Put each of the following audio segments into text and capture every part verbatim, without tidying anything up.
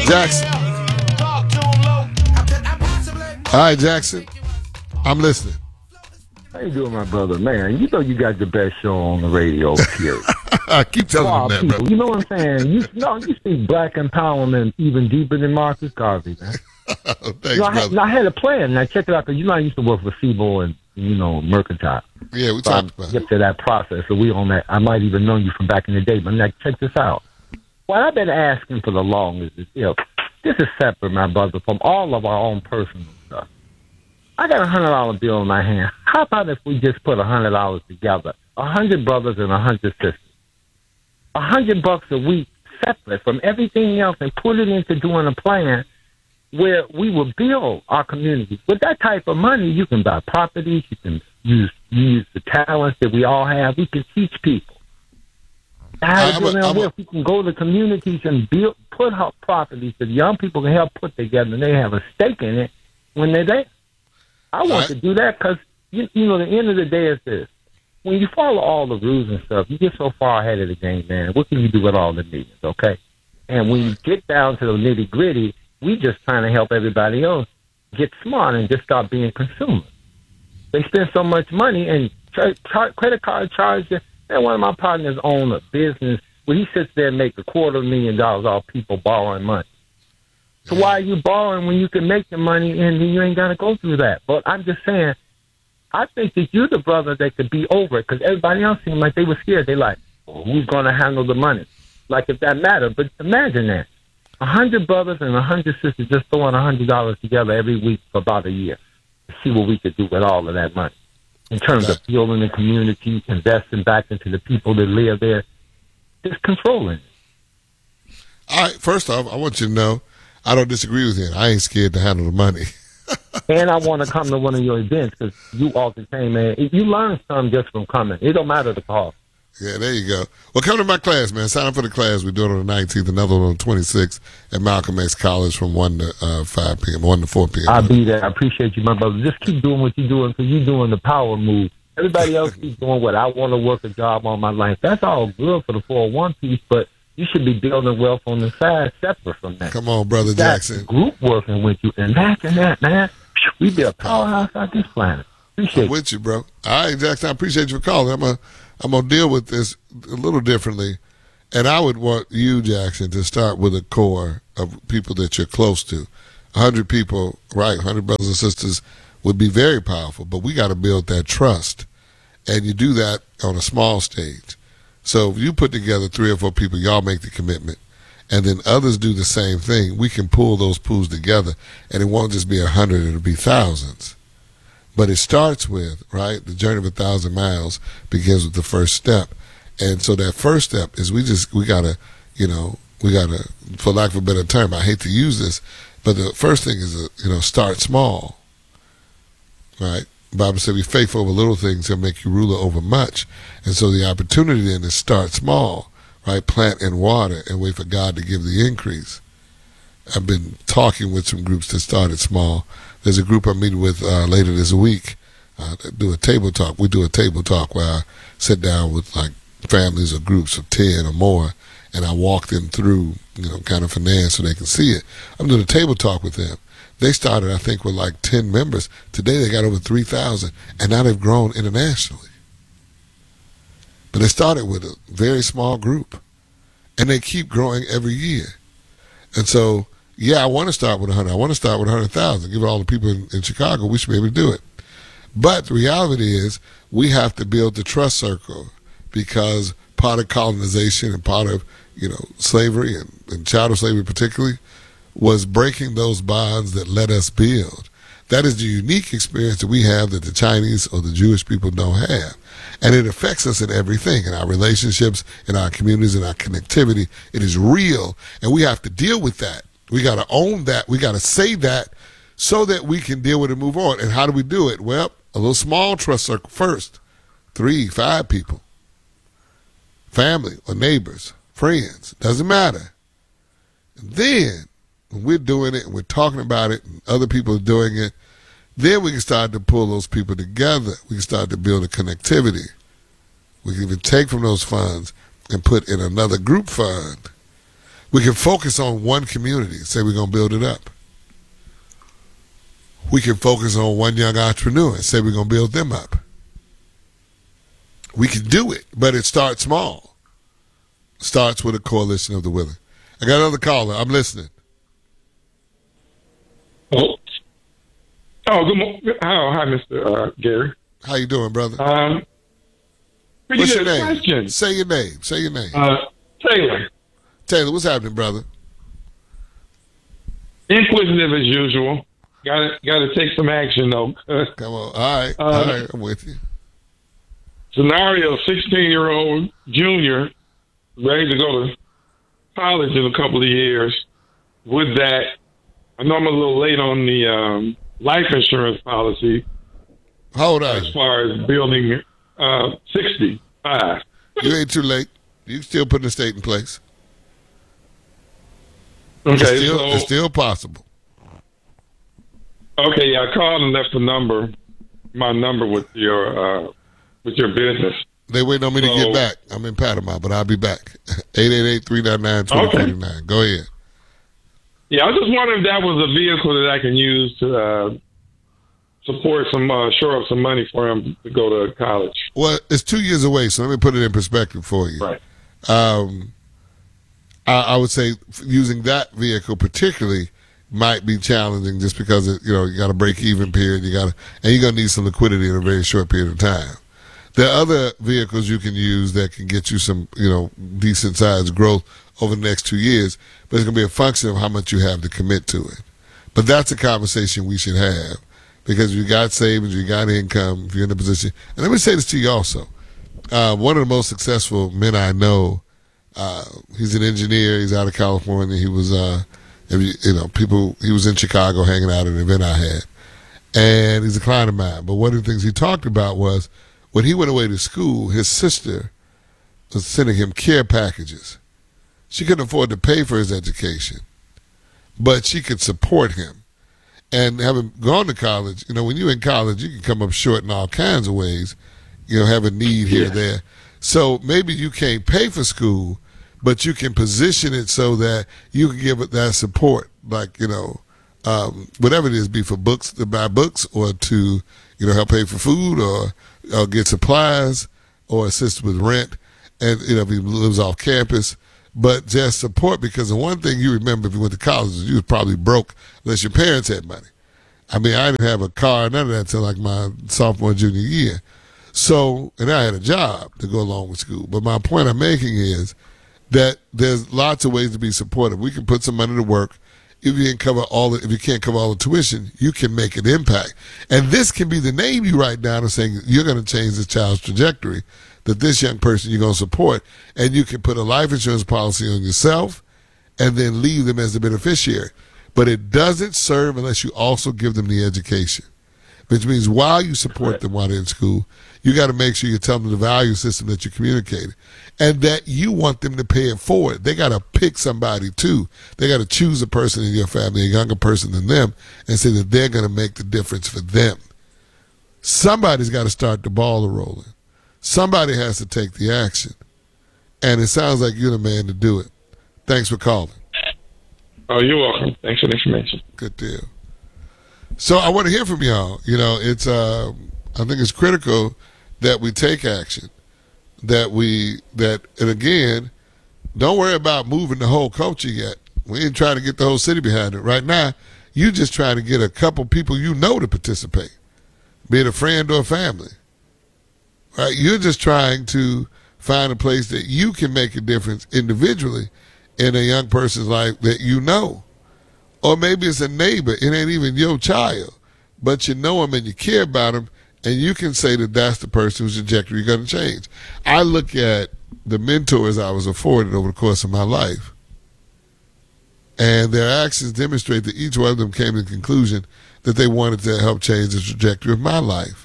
Jackson. All right, Jackson. I'm listening. How you doing, my brother? Man, you know you got the best show on the radio, period. I keep telling Wow, them that, people, bro. you know what I'm saying? You no, you speak black empowerment even deeper than Marcus Garvey, man. Thanks, you know, I, had, brother. I had a plan. Now, check it out, because you know I used to work for Sebo and, you know, Mercantile. Yeah, we so talked I about get it. to that process, so we on that. I might even know you from back in the day, but now check this out. What I've been asking for the longest is, you know, this is separate, my brother, from all of our own personal stuff. I got a hundred dollar bill in my hand. How about if we just put a hundred dollars together? A hundred brothers and a hundred sisters. A hundred bucks a week separate from everything else and put it into doing a plan where we will build our community. With that type of money, you can buy properties, you can use use the talents that we all have. We can teach people how to I'm do a- their I'm a- work. We can go to communities and build, put up properties that young people can help put together, and they have a stake in it when they're there. I want Right. to do that because, you, you know, the end of the day is this. When you follow all the rules and stuff, you get so far ahead of the game, man. What can you do with all the millions, okay? And when you get down to the nitty-gritty, we just trying to help everybody else get smart and just start being consumers. They spend so much money and char- char- credit card charges. And one of my partners own a business where he sits there and make a quarter of a million dollars off people borrowing money. So why are you borrowing when you can make the money and then you ain't got to go through that? But I'm just saying, I think that you're the brother that could be over it because everybody else seemed like they were scared. They like, well, who's going to handle the money? Like if that mattered. But imagine that. A hundred brothers and a hundred sisters just throwing a hundred dollars together every week for about a year to see what we could do with all of that money in terms of building the community, investing back into the people that live there, just controlling it. All right, first off, I want you to know I don't disagree with you. I ain't scared to handle the money. And I want to come to one of your events because you all the same, man. You learn something just from coming. It don't matter the cost. Yeah, there you go. Well, come to my class, man. Sign up for the class. We're doing it on the nineteenth, another one on the twenty-sixth at Malcolm X College from one to uh, five p.m., one to four p.m. I'll be there. I appreciate you, my brother. Just keep doing what you're doing because you're doing the power move. Everybody else keeps doing what I want to work a job on my life. That's all good for the four oh one piece, but you should be building wealth on the side separate from that. Come on, Brother That's Jackson. group working with you. Imagine that, man. We be a powerhouse out this planet. Appreciate I'm with you, bro. All right, Jackson, I appreciate you for calling. I'm going I'm gonna deal with this a little differently. And I would want you, Jackson, to start with a core of people that you're close to. A hundred people, right, a hundred brothers and sisters would be very powerful, but we got to build that trust. And you do that on a small stage. So if you put together three or four people, y'all make the commitment, and then others do the same thing, we can pull those pools together, and it won't just be a hundred, it'll be thousands. But it starts with, right, the journey of a thousand miles begins with the first step. And so that first step is we just, we got to, you know, we got to, for lack of a better term, I hate to use this, but the first thing is, you know, start small, right? The Bible said, be faithful over little things, he'll make you ruler over much. And so the opportunity then is start small, right? Plant and water and wait for God to give the increase. I've been talking with some groups that started small. There's a group I'm meeting with uh, later this week. Uh, do a table talk. We do a table talk where I sit down with like families or groups of ten or more, and I walk them through, you know, kind of finance so they can see it. I'm doing a table talk with them. They started, I think, with like ten members. Today they got over three thousand, and now they've grown internationally. But they started with a very small group, and they keep growing every year. And so, yeah, I want to start with one hundred. I want to start with one hundred thousand. Give it all the people in, in Chicago. We should be able to do it. But the reality is we have to build the trust circle because part of colonization and part of, you know, slavery and, and chattel slavery particularly was breaking those bonds that let us build. That is the unique experience that we have that the Chinese or the Jewish people don't have. And it affects us in everything, in our relationships, in our communities, in our connectivity. It is real, and we have to deal with that. We got to own that. We got to say that so that we can deal with it and move on. And how do we do it? Well, a little small trust circle first. Three, five people. Family or neighbors, friends, doesn't matter. And then, when we're doing it and we're talking about it and other people are doing it, then we can start to pull those people together. We can start to build a connectivity. We can even take from those funds and put in another group fund We can focus on one community, say we're going to build it up. We can focus on one young entrepreneur and say we're going to build them up. We can do it, but it starts small. Starts with a coalition of the willing. I got another caller. I'm listening. Oh, oh good morning. Oh, hi, Mister Uh, Gary. How you doing, brother? Um, pretty What's good your name? question. Say your name. Say your name. Uh, Taylor. Taylor, what's happening, brother? Inquisitive as usual. Got to got to take some action though. Come on. All right. Uh, All right. I'm with you. Scenario: sixteen-year-old junior ready to go to college in a couple of years. With that, I know I'm a little late on the um, life insurance policy. How old are As you? far as building uh, sixty-five. You ain't too late. You can still put an estate in place. Okay, It's still, so it's still possible. okay, yeah, I called and left the number, my number with your uh, with your business. They waiting on me to So- get back. I'm in Panama, but I'll be back. eight eight eight, three nine nine, two zero four nine. Go ahead. Yeah, I was just wondering if that was a vehicle that I can use to uh, support some, uh, shore up some money for him to go to college. Well, it's two years away, so let me put it in perspective for you. Right. Um, I, I would say using that vehicle particularly might be challenging just because it, you know you got a break even period, you got to, and you're gonna need some liquidity in a very short period of time. There are other vehicles you can use that can get you some you know decent sized growth over the next two years, but it's gonna be a function of how much you have to commit to it. But that's a conversation we should have because you got savings, you got income, if you're in a position. And let me say this to you also: uh, one of the most successful men I know. Uh, he's an engineer. He's out of California. He was, uh, if you, you know, people. He was in Chicago hanging out at an event I had, and he's a client of mine. But one of the things he talked about was when he went away to school, his sister was sending him care packages. She couldn't afford to pay for his education, but she could support him. And having gone to college, you know, when you're in college, you can come up short in all kinds of ways. You know, have a need here or there. So maybe you can't pay for school, but you can position it so that you can give it that support, like, you know, um, whatever it is, be for books, to buy books, or to, you know, help pay for food, or, or get supplies, or assist with rent, and, you know, if he lives off campus. But just support, because the one thing you remember if you went to college is you was probably broke unless your parents had money. I mean, I didn't have a car, none of that until like my sophomore, junior year. So, and I had a job to go along with school. But my point I'm making is that there's lots of ways to be supportive. We can put some money to work. If you can cover all the, if you can't cover all the tuition, you can make an impact. And this can be the name you write down and saying you're going to change this child's trajectory, that this young person you're going to support. And you can put a life insurance policy on yourself and then leave them as the beneficiary. But it doesn't serve unless you also give them the education. Which means while you support them while they're in school, you got to make sure you tell them the value system that you communicated, and that you want them to pay it forward. They got to pick somebody too. They got to choose a person in your family, a younger person than them, and say that they're going to make the difference for them. Somebody's got to start the ball rolling. Somebody has to take the action, and it sounds like you're the man to do it. Thanks for calling. Oh, you're welcome. Thanks for the information. Good deal. So I want to hear from y'all. You know, it's uh, I think it's critical that we take action. That we that and again, don't worry about moving the whole culture yet. We ain't trying to get the whole city behind it. Right now, you just trying to get a couple people you know to participate, be it a friend or a family. Right? You're just trying to find a place that you can make a difference individually in a young person's life that you know. Or maybe it's a neighbor. It ain't even your child, but you know him and you care about him, and you can say that that's the person whose trajectory you're going to change. I look at the mentors I was afforded over the course of my life, and their actions demonstrate that each one of them came to the conclusion that they wanted to help change the trajectory of my life.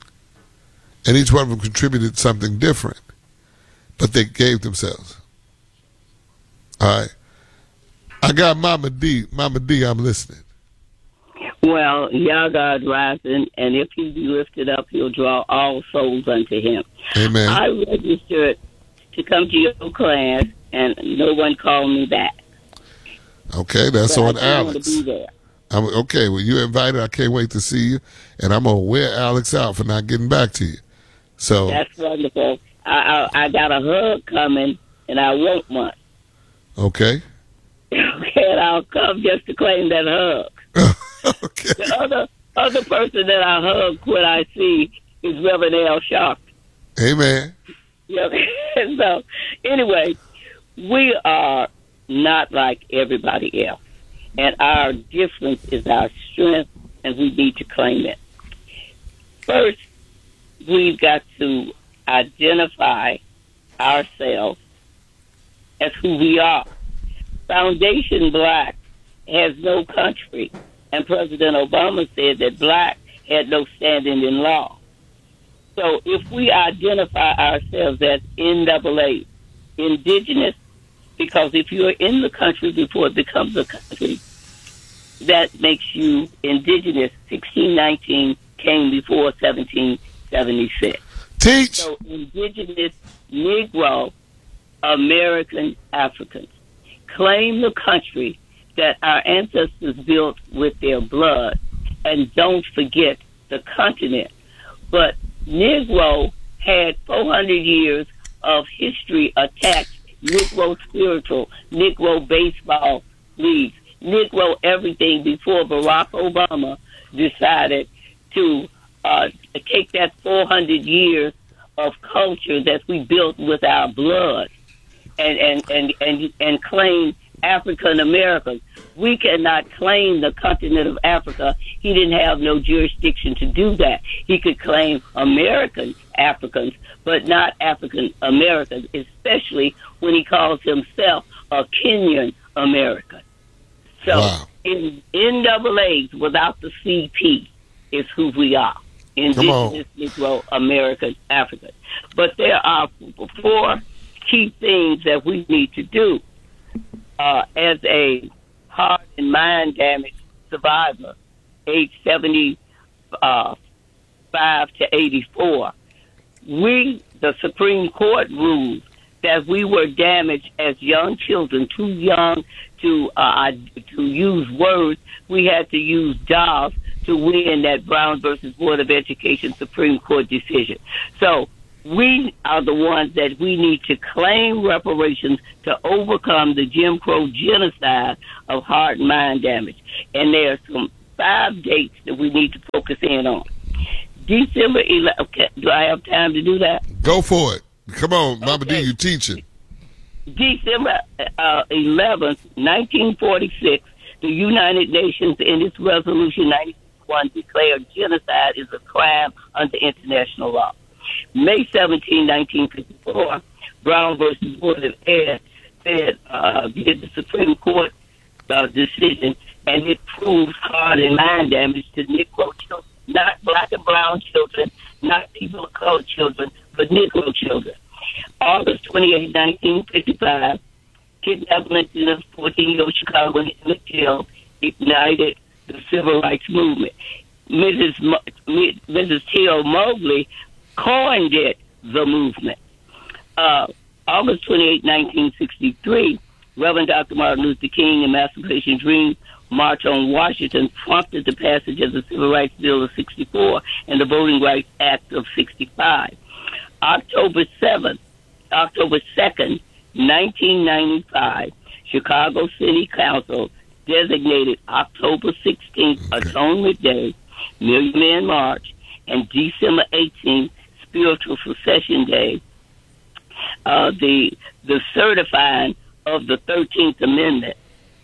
And each one of them contributed something different, but they gave themselves. All right. I got Mama D. Mama D, I'm listening. Well, Yah God rising, and if he be lifted up, he'll draw all souls unto him. Amen. I registered to come to your class, and no one called me back. Okay, that's But I on do want to Alex. be there. I'm okay. Well, you invited. I can't wait to see you, and I'm gonna wear Alex out for not getting back to you. So That's wonderful. I, I I got a hug coming, and I want one. okay, Okay, and I'll come just to claim that hug. okay. The other other person that I hug when I see is Reverend Al Sharpton. Amen. Yeah. So anyway, we are not like everybody else, and our difference is our strength, and we need to claim it. First, we've got to identify ourselves as who we are. Foundation Black has no country, and President Obama said that black had no standing in law. So if we identify ourselves as N double A, indigenous, because if you're in the country before it becomes a country, that makes you indigenous. sixteen nineteen came before seventeen seventy-six. Teach. So indigenous, Negro, American, Africans claim the country that our ancestors built with their blood, and don't forget the continent. But Negro had four hundred years of history attached. Negro spiritual, Negro baseball leagues, Negro everything before Barack Obama decided to uh, take that four hundred years of culture that we built with our blood and, and, and, and, and claim African Americans. We cannot claim the continent of Africa. He didn't have no jurisdiction to do that. He could claim American Africans, but not African Americans, especially when he calls himself a Kenyan American. So Wow. in N double A's without the C P is who we are. Indigenous, Negro, American, African. But there are four key things that we need to do. Uh, as a heart and mind damage survivor, age seventy-five to eighty-four, we, the Supreme Court ruled that we were damaged as young children, too young to uh, to use words. We had to use dolls to win that Brown versus Board of Education Supreme Court decision. So we are the ones that we need to claim reparations to overcome the Jim Crow genocide of heart and mind damage. And there are some five dates that we need to focus in on. December eleventh, okay, do I have time to do that? Go for it. Come on, Mama Okay. D, you teaching. December uh, eleventh, nineteen forty-six, the United Nations in its resolution ninety-one declared genocide is a crime under international law. May seventeenth, nineteen fifty-four, Brown versus Board of Ed said, uh, did the Supreme Court uh, decision, and it proves heart and mind damage to Negro children, not black and brown children, not people of color children, but Negro children. August twenty-eighth, nineteen fifty-five, kidnapping in the fourteen-year-old Chicago jail ignited the civil rights movement. Missus Mo- Missus T.O. Mobley coined it the movement. Uh, August twenty-eighth, nineteen sixty-three, Reverend Doctor Martin Luther King Emancipation Dream March on Washington prompted the passage of the Civil Rights Bill of sixty-four and the Voting Rights Act of sixty-five. October seventh, October second, nineteen ninety-five, Chicago City Council designated October sixteenth Atonement Day, Million Man March, and December eighteenth Spiritual Procession Day. Uh, the the certifying of the thirteenth Amendment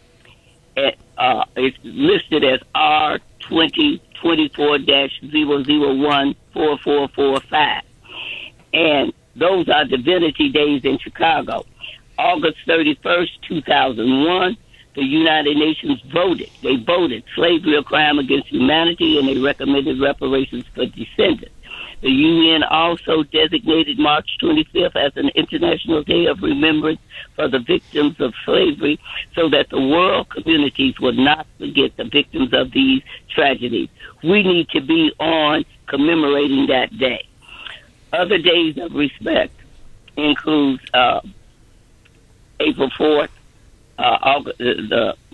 at, uh, is listed as R twenty twenty-four dash zero zero one four four four five. And those are Divinity Days in Chicago. August thirty-first, two thousand one, the United Nations voted. They voted slavery a crime against humanity, and they recommended reparations for descendants. The U N also designated March twenty-fifth as an International Day of Remembrance for the victims of slavery so that the world communities would not forget the victims of these tragedies. We need to be on commemorating that day. Other days of respect include uh, April fourth, uh, August, the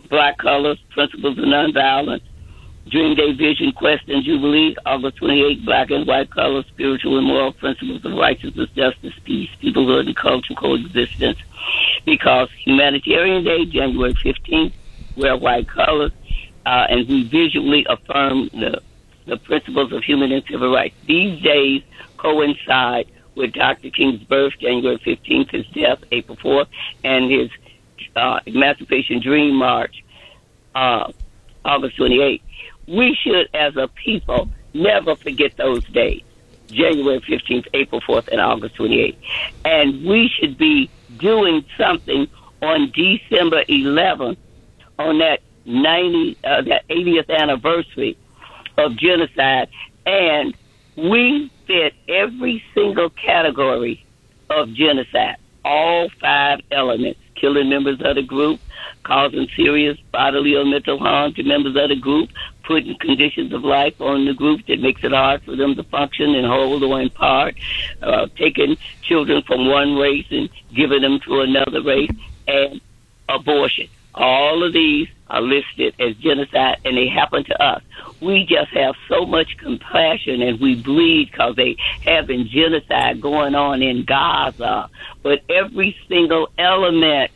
Black Colors, Principles of Nonviolence. Dream Day Vision Quest and Jubilee, August twenty-eighth, Black and White Colors, Spiritual and Moral Principles of Righteousness, Justice, Peace, Peoplehood, and Cultural Coexistence. Because Humanitarian Day, January fifteenth, wear white colors, uh, and we visually affirm the, the principles of human and civil rights. These days coincide with Doctor King's birth, January fifteenth, his death, April fourth, and his uh, Emancipation Dream March, uh, August twenty-eighth. We should, as a people, never forget those days, January fifteenth, April fourth, and August twenty-eighth. And we should be doing something on December eleventh, on that ninety, uh, that eightieth anniversary of genocide. And we fit every single category of genocide, all five elements: killing members of the group, causing serious bodily or mental harm to members of the group, putting conditions of life on the group that makes it hard for them to function in whole or in part, uh, taking children from one race and giving them to another race, and abortion. All of these are listed as genocide, and they happen to us. We just have so much compassion, and we bleed because they having genocide going on in Gaza. But every single element,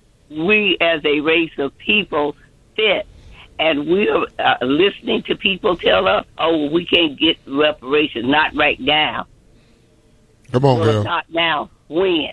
we as a race of people fit. And we're uh, listening to people tell us, oh, we can't get reparations. Not right now. Come on, well, girl. Not now. When?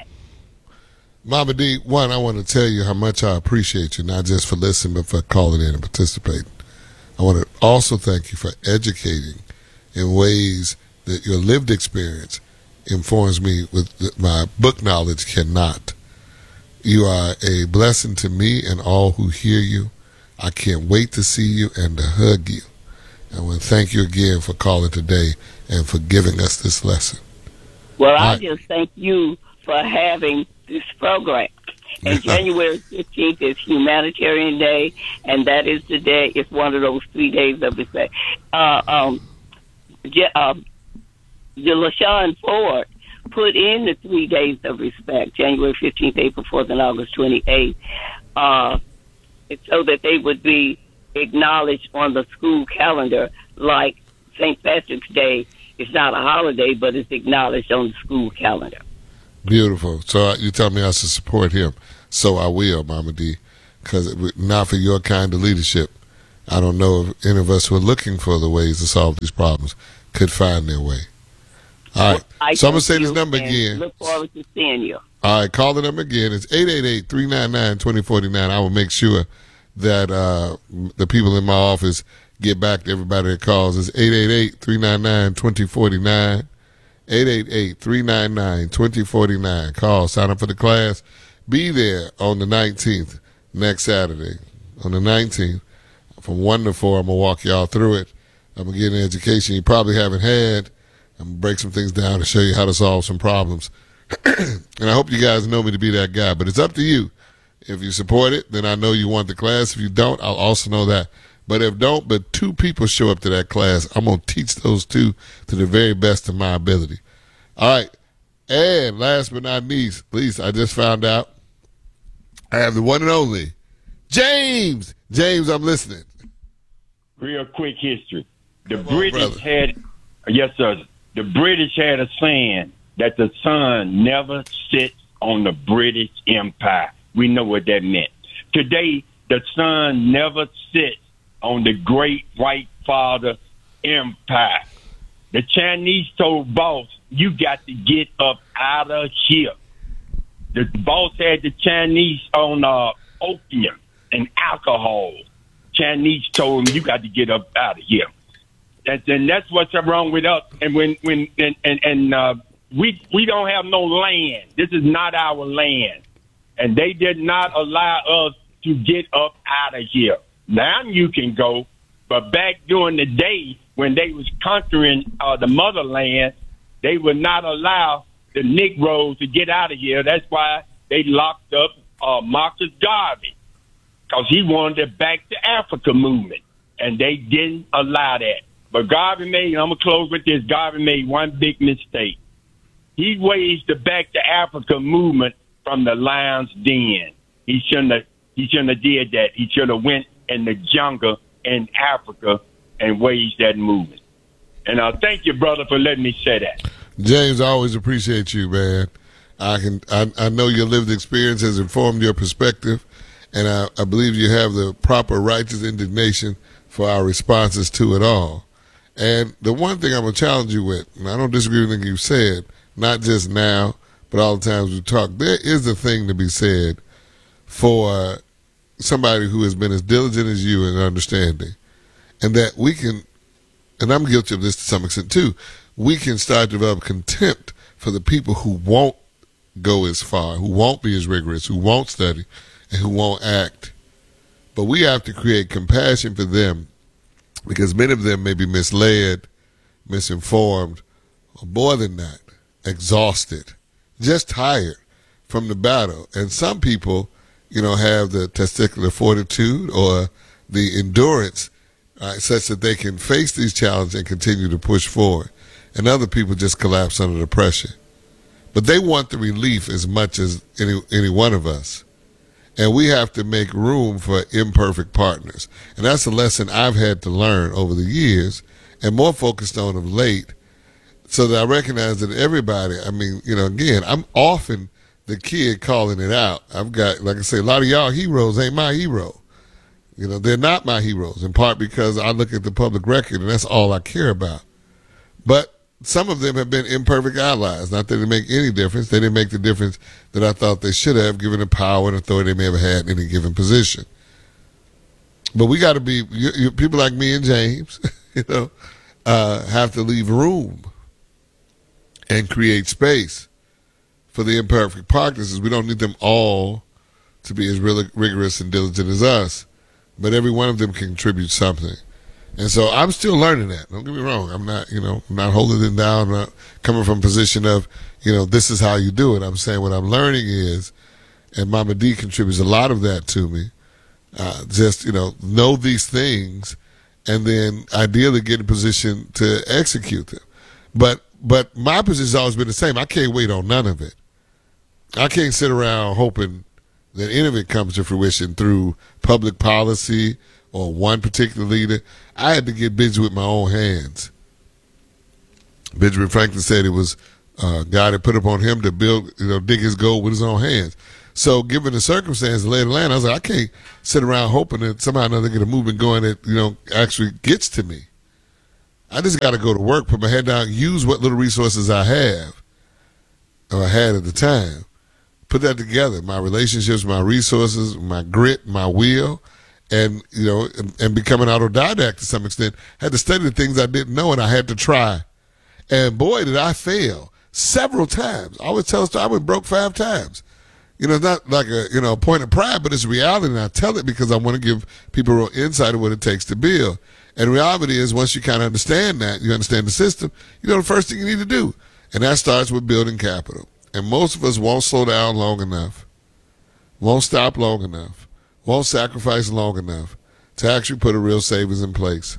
Mama D, one, I want to tell you how much I appreciate you, not just for listening, but for calling in and participating. I want to also thank you for educating in ways that your lived experience informs me with that my book knowledge cannot. You are a blessing to me and all who hear you. I can't wait to see you and to hug you. I want to thank you again for calling today and for giving us this lesson. Well, all I right. just thank you for having this program. And January fifteenth is Humanitarian Day, and that is the day, it's one of those three days of respect. Uh, um, Je- uh, LaShawn Ford put in the three days of respect, January fifteenth, April fourth, and August twenty-eighth, uh, so that they would be acknowledged on the school calendar like Saint Patrick's Day. It's not a holiday, but it's acknowledged on the school calendar. Beautiful. So uh, you tell me I should support him. So I will, Mama D, because not for your kind of leadership, I don't know if any of us who are looking for the ways to solve these problems could find their way. All right. I So I'm going to say thank this you number and again. Look forward to seeing you. All right, call the number again. It's eight eight eight, three nine nine, two oh four nine. I will make sure that uh, the people in my office get back to everybody that calls. It's eight eight eight, three nine nine, two oh four nine. eight eight eight, three nine nine, two oh four nine. Call, sign up for the class. Be there on the nineteenth, next Saturday. On the nineteenth, from one to four, I'm going to walk y'all through it. I'm going to get an education you probably haven't had. I'm going to break some things down and show you how to solve some problems. And I hope you guys know me to be that guy, but it's up to you. If you support it, then I know you want the class. If you don't, I'll also know that. But if don't, but two people show up to that class, I'm going to teach those two to the very best of my ability. All right. And last but not least, least I just found out I have the one and only James. James, I'm listening. Real quick history. The Come on, British brother. had, yes, sir. The British had a saying that the sun never sets on the British Empire. We know what that meant. Today, the sun never sits on the great white father empire. The Chinese told boss, you got to get up out of here. The boss had the Chinese on uh, opium and alcohol. Chinese told him, you got to get up out of here. And, and that's what's wrong with us. And when, when, and, and, and uh, we, we don't have no land. This is not our land. And they did not allow us to get up out of here. Now you can go, but back during the day when they was conquering uh, the motherland, they would not allow the Negroes to get out of here. That's why they locked up uh, Marcus Garvey, because he wanted the Back to Africa movement, and they didn't allow that. But Garvey made, I'm going to close with this, Garvey made one big mistake. He waged the Back to Africa movement from the lion's den. He shouldn't have He shouldn't have did that. He should have went in the jungle in Africa and waged that movement. And I uh, thank you, brother, for letting me say that. James, I always appreciate you, man. I can I, I know your lived experience has informed your perspective, and I, I believe you have the proper righteous indignation for our responses to it all. And the one thing I'm going to challenge you with, and I don't disagree with anything you've said, not just now, but all the times we talk, there is a thing to be said for somebody who has been as diligent as you in understanding, and that we can, and I'm guilty of this to some extent too, we can start to develop contempt for the people who won't go as far, who won't be as rigorous, who won't study, and who won't act. But we have to create compassion for them, because many of them may be misled, misinformed, or more than that, exhausted, just tired from the battle. And some people, you know, have the testicular fortitude or the endurance uh, such that they can face these challenges and continue to push forward. And other people just collapse under the pressure. But they want the relief as much as any any one of us. And we have to make room for imperfect partners. And that's a lesson I've had to learn over the years, and more focused on of late, so that I recognize that everybody, I mean, you know, again, I'm often the kid calling it out. I've got, like I say, a lot of y'all heroes ain't my hero. You know, they're not my heroes, in part because I look at the public record and that's all I care about. But some of them have been imperfect allies. Not that it make any difference. They didn't make the difference that I thought they should have, given the power and authority they may have had in any given position. But we got to be, you, you, people like me and James, you know, uh, have to leave room and create space for the imperfect practices. We don't need them all to be as really rigorous and diligent as us, but every one of them can contribute something. And so I'm still learning that. Don't get me wrong. I'm not, you know, I'm not holding it down, I'm not coming from a position of, you know, this is how you do it. I'm saying what I'm learning is, and Mama D contributes a lot of that to me, uh, just, you know, know these things and then ideally get in a position to execute them. But, but my position has always been the same. I can't wait on none of it. I can't sit around hoping that any of it comes to fruition through public policy or one particular leader. I had to get busy with my own hands. Benjamin Franklin said it was uh, God had put upon him to build, you know, dig his gold with his own hands. So given the circumstances of lay of the land, I was like, I can't sit around hoping that somehow or another get a movement going that, you know, actually gets to me. I just got to go to work, put my head down, use what little resources I have, or I had at the time, put that together, my relationships, my resources, my grit, my will, and, you know, and, and become an autodidact to some extent. Had to study the things I didn't know, and I had to try. And boy, did I fail several times. I always tell a story, I went broke five times. You know, it's not like a, you know, a point of pride, but it's reality, and I tell it because I want to give people real insight of what it takes to build. And reality is, once you kind of understand that, you understand the system, you know the first thing you need to do. And that starts with building capital. And most of us won't slow down long enough, won't stop long enough, won't sacrifice long enough to actually put a real savings in place.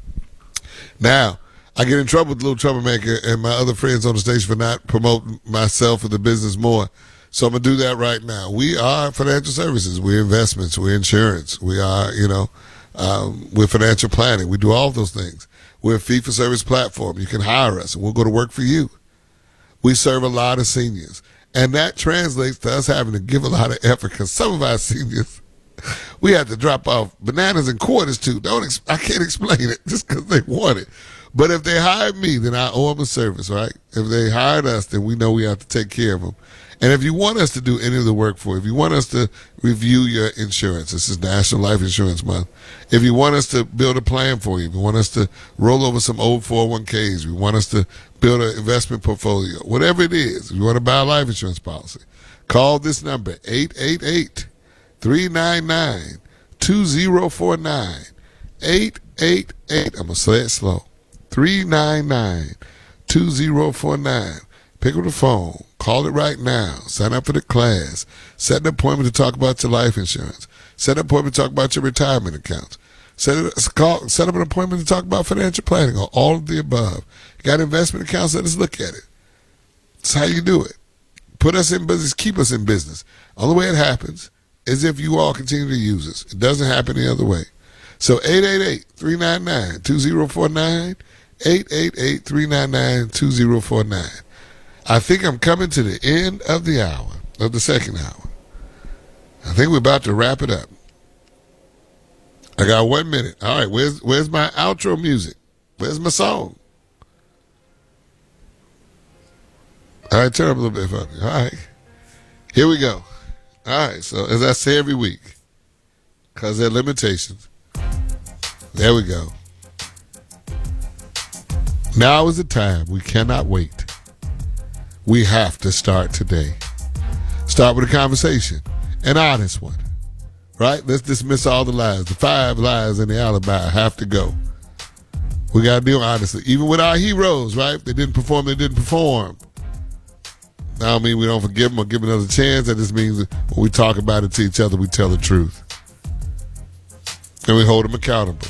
Now, I get in trouble with Little Troublemaker and my other friends on the station for not promoting myself or the business more. So I'm going to do that right now. We are financial services. We're investments. We're insurance. We are, you know, um, we're financial planning. We do all of those things. We're a fee-for-service platform. You can hire us, and we'll go to work for you. We serve a lot of seniors. And that translates to us having to give a lot of effort, because some of our seniors, we had to drop off bananas and quarters to. Don't ex- I can't explain it just because they want it. But if they hired me, then I owe them a service, right? If they hired us, then we know we have to take care of them. And if you want us to do any of the work for you, if you want us to review your insurance, this is National Life Insurance Month. If you want us to build a plan for you, if you want us to roll over some old four oh one k's, if you want us to build an investment portfolio, whatever it is, if you want to buy a life insurance policy, call this number, eight eight eight, three nine nine, two zero four nine, eight eight eight, I'm going to say it slow, three nine nine, two zero four nine. Pick up the phone. Call it right now. Sign up for the class. Set an appointment to talk about your life insurance. Set an appointment to talk about your retirement accounts. Set, it, call, set up an appointment to talk about financial planning or all of the above. You got investment accounts? Let us look at it. That's how you do it. Put us in business. Keep us in business. Only way it happens as if you all continue to use us. It doesn't happen any other way. So eight eight eight, three nine nine, two zero four nine, eight eight eight, three nine nine, two zero four nine. I think I'm coming to the end of the hour, of the second hour. I think we're about to wrap it up. I got one minute. All right, where's where's my outro music? Where's my song? All right, turn up a little bit for me. All right, here we go. All right, so as I say every week, because there are limitations, there we go. Now is the time. We cannot wait. We have to start today. Start with a conversation, an honest one, right? Let's dismiss all the lies. The five lies in the alibi have to go. We got to deal honestly. Even with our heroes, right? If they didn't perform, they didn't perform. I don't mean we don't forgive them or give them another chance. That just means that when we talk about it to each other, we tell the truth. And we hold them accountable.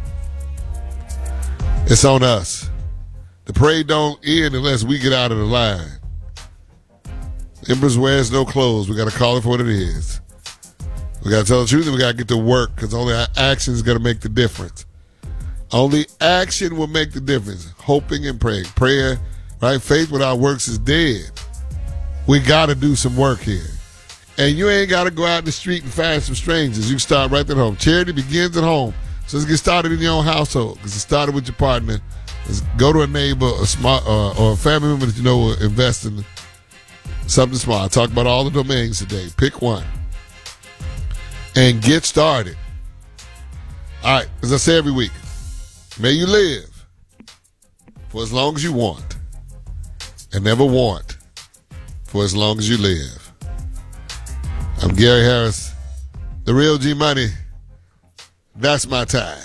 It's on us. The parade don't end unless we get out of the line. Empress wears no clothes. We got to call it for what it is. We got to tell the truth and we got to get to work because only our action is going to make the difference. Only action will make the difference. Hoping and praying. Prayer, right? Faith without works is dead. We got to do some work here. And you ain't got to go out in the street and find some strangers. You can start right at home. Charity begins at home. So let's get started in your own household because it started with your partner. Let's go to a neighbor a smart, uh, or a family member that you know will invest in something small. I talked about all the domains today. Pick one. And get started. All right, as I say every week, may you live for as long as you want and never want for as long as you live. I'm Gary Harris, the real G Money. That's my time.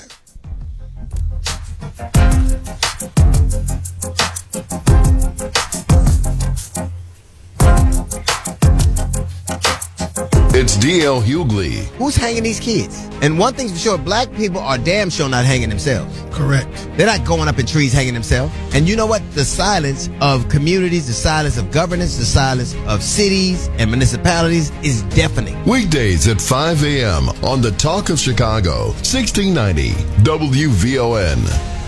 It's D L Hughley. Who's hanging these kids? And one thing's for sure, black people are damn sure not hanging themselves. Correct. They're not going up in trees hanging themselves. And you know what? The silence of communities, the silence of governance, the silence of cities and municipalities is deafening. Weekdays at five a.m. on The Talk of Chicago, sixteen ninety W V O N.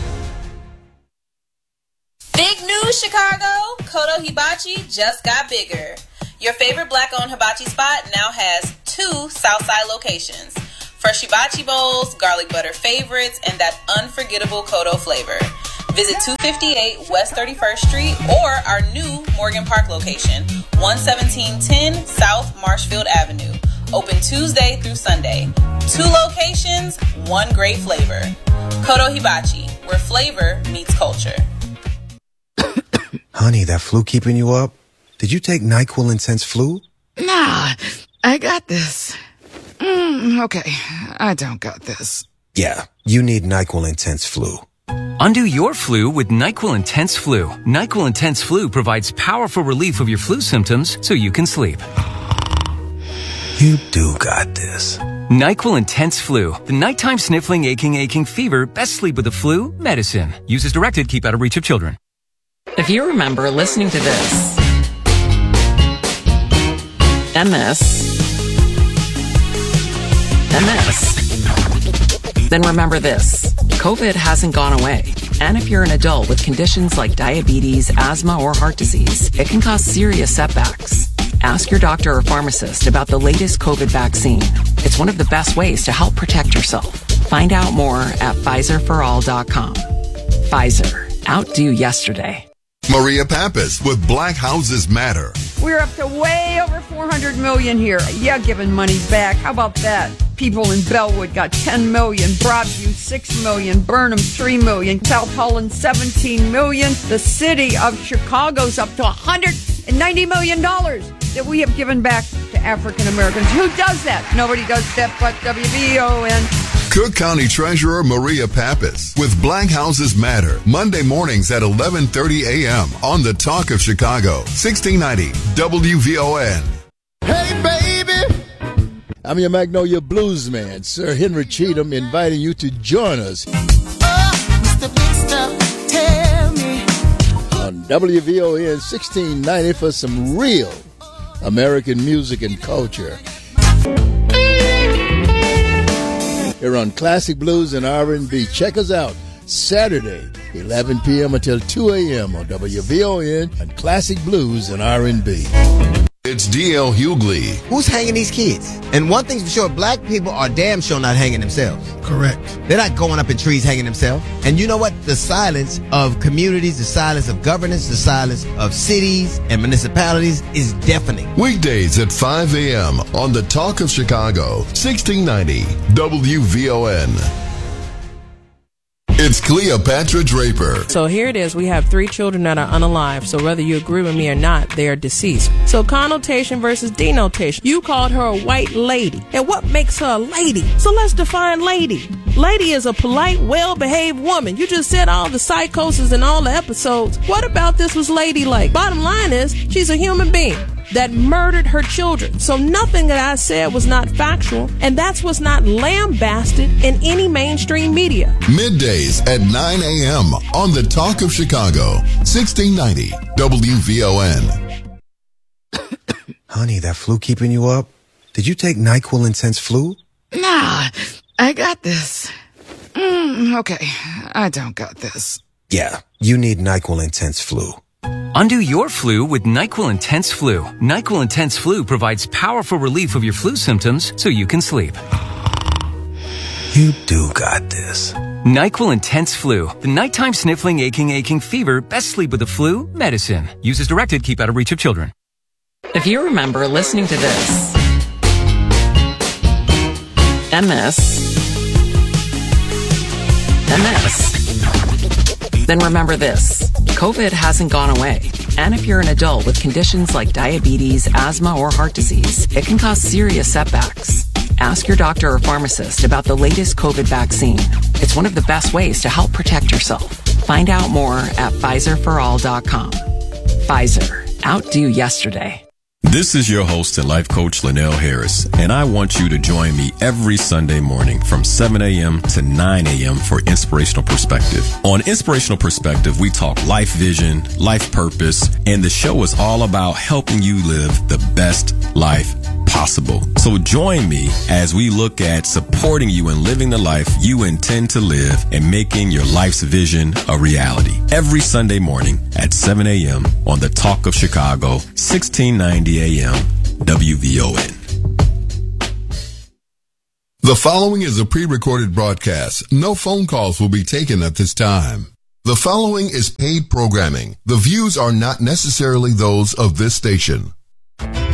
Big news, Chicago! Kodo Hibachi just got bigger. Your favorite black-owned hibachi spot now has two Southside locations. Fresh hibachi bowls, garlic butter favorites, and that unforgettable Kodo flavor. Visit two fifty-eight West thirty-first Street or our new Morgan Park location, one seventeen ten South Marshfield Avenue. Open Tuesday through Sunday. Two locations, one great flavor. Kodo Hibachi, where flavor meets culture. Honey, that flu keeping you up? Did you take NyQuil Intense Flu? Nah, I got this. Mm, okay, I don't got this. Yeah, you need NyQuil Intense Flu. Undo your flu with NyQuil Intense Flu. NyQuil Intense Flu provides powerful relief of your flu symptoms so you can sleep. You do got this. NyQuil Intense Flu. The nighttime sniffling, aching, aching fever. Best sleep with the flu medicine. Use as directed. Keep out of reach of children. If you remember listening to this, M S, M S, then remember this. COVID hasn't gone away. And if you're an adult with conditions like diabetes, asthma, or heart disease, it can cause serious setbacks. Ask your doctor or pharmacist about the latest COVID vaccine. It's one of the best ways to help protect yourself. Find out more at Pfizer for all dot com. Pfizer. Outdo yesterday. Maria Pappas with Black Houses Matter. We're up to way over four hundred million here. Yeah, giving money back. How about that? People in Bellwood got ten million, Broadview six million, Burnham three million, South Holland seventeen million. The city of Chicago's up to one hundred ninety million dollars that we have given back to African Americans. Who does that? Nobody does that but W V O N. Cook County Treasurer Maria Pappas with Black Houses Matter, Monday mornings at eleven thirty a.m. on The Talk of Chicago, sixteen ninety W V O N. Hey, baby! I'm your Magnolia Blues man, Sir Henry Cheatham, inviting you to join us oh, Mister Big Stuff, tell me. on W V O N sixteen ninety for some real American music and culture. here on Classic Blues and R and B. Check us out Saturday, eleven p.m. until two a.m. on W V O N and Classic Blues and R and B. It's D L Hughley. Who's hanging these kids? And one thing's for sure, black people are damn sure not hanging themselves. Correct. They're not going up in trees hanging themselves. And you know what? The silence of communities, the silence of governance, the silence of cities and municipalities is deafening. Weekdays at five a.m. on The Talk of Chicago, sixteen ninety W V O N. It's Cleopatra Draper. So here it is. We have three children that are unalive. So whether you agree with me or not, they are deceased. So connotation versus denotation. You called her a white lady. And what makes her a lady? So let's define lady. Lady is a polite, well-behaved woman. You just said all the psychosis and all the episodes. What about this was ladylike? Bottom line is, she's a human being that murdered her children. So nothing that I said was not factual, and that's what's not lambasted in any mainstream media. Middays at nine a.m. on The Talk of Chicago, sixteen ninety W V O N. Honey, that flu keeping you up? Did you take NyQuil Intense Flu? Nah, I got this. Mm, okay, I don't got this. Yeah, you need NyQuil Intense Flu. Undo your flu with NyQuil Intense Flu. NyQuil Intense Flu provides powerful relief of your flu symptoms so you can sleep. You do got this. NyQuil Intense Flu. The nighttime sniffling, aching, aching fever. Best sleep with the flu medicine. Use as directed. Keep out of reach of children. If you remember listening to this, M S, M S, then remember this. COVID hasn't gone away. And if you're an adult with conditions like diabetes, asthma, or heart disease, it can cause serious setbacks. Ask your doctor or pharmacist about the latest COVID vaccine. It's one of the best ways to help protect yourself. Find out more at Pfizer for all dot com. Pfizer. Outdo yesterday. This is your host and life coach, Linnell Harris, and I want you to join me every Sunday morning from seven a.m. to nine a.m. for Inspirational Perspective. On Inspirational Perspective, we talk life vision, life purpose, and the show is all about helping you live the best life possible. So join me as we look at supporting you in living the life you intend to live and making your life's vision a reality. Every Sunday morning at seven a.m. on The Talk of Chicago, sixteen ninety a.m. W V O N. The following is a pre-recorded broadcast. No phone calls will be taken at this time. The following is paid programming. The views are not necessarily those of this station.